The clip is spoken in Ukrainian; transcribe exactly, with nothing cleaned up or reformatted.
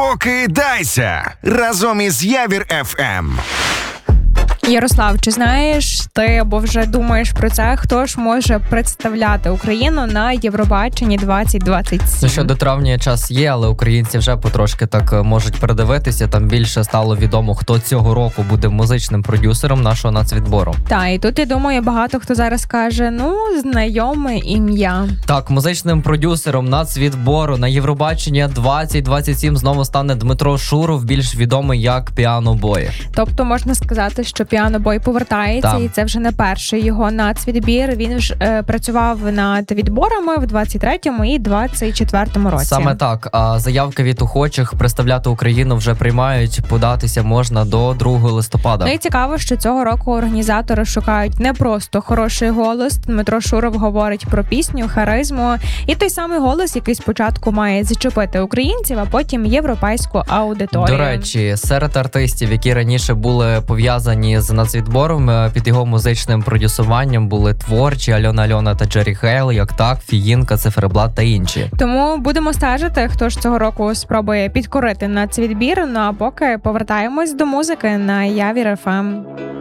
Прокидайся разом із Явір еф ем. Ярослав, чи знаєш ти або вже думаєш про це, хто ж може представляти Україну на Євробаченні двадцять двадцять сім? Ну що, до травня час є, але українці вже потрошки так можуть передивитися. Там більше стало відомо, хто цього року буде музичним продюсером нашого нацвідбору. Так, і тут, я думаю, багато хто зараз каже, ну, знайоме ім'я. Так, музичним продюсером нацвідбору на Євробачення двадцять двадцять сім знову стане Дмитро Шуров, більш відомий як Piano Boy. Тобто можна сказати, що Piano Boy повертається, так. І це вже не перший його нацвідбір. Він ж е, працював над відборами в двадцять третьому і двадцять четвертому році. Саме так. А заявки від охочих представляти Україну вже приймають. Податися можна до другого листопада. Ну і цікаво, що цього року організатори шукають не просто хороший голос. Дмитро Шуров говорить про пісню, харизму і той самий голос, який спочатку має зачепити українців, а потім європейську аудиторію. До речі, серед артистів, які раніше були пов'язані з нацвідбором, під його музичним продюсуванням були творчі Альона Альона та Джері Хейл, як так, Фіїнка, Циферблат та інші. Тому будемо стежити, хто ж цього року спробує підкорити нацвідбір. Ну а поки повертаємось до музики на Явір еф ем.